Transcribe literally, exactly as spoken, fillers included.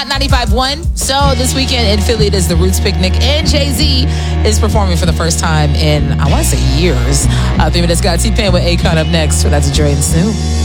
Hot ninety-five point one. So this weekend in Philly, it is the Roots Picnic, and Jay-Z is performing for the first time in, I want to say years. Uh, Three Minutes Got T-Pain with Akon up next. So that's Dre and Snoop.